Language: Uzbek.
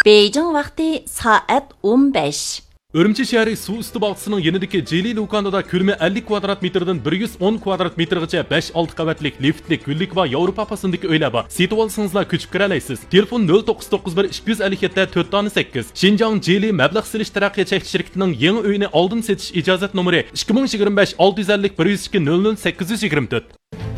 Beijing vaqti soat 15. Urumchi shahri suv usti bog'chisining yanidagi Jeli do'konida ko'lami 50 kvadrat metrdan 110 kvadrat metrgacha 5-6 qavatlik liftli gullik va Yevropa pasındagi uylar bor. Setib olsangizlar ko'chib kira olasiz. Telefon 0991 257 408. Xinjiang Jeli mablag' silish taraqqiyot cheklanish shirkatining yangi uyini oldin setish ijozat nomeri 2025 650 102 00 824.